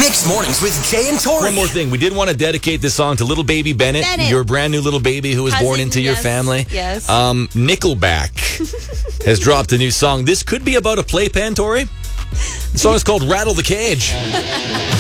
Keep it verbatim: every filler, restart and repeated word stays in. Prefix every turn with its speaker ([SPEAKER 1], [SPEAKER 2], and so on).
[SPEAKER 1] Mixed Mornings with Jay and Tori.
[SPEAKER 2] One more thing. We did want to dedicate this song to little baby Bennett,
[SPEAKER 3] Bennett.
[SPEAKER 2] your brand new little baby who was
[SPEAKER 3] Cousin,
[SPEAKER 2] born into your
[SPEAKER 3] yes,
[SPEAKER 2] family.
[SPEAKER 3] yes.
[SPEAKER 2] Um, Nickelback has dropped a new song. This could be about a playpen, Tori. The song is called Rattle the Cage.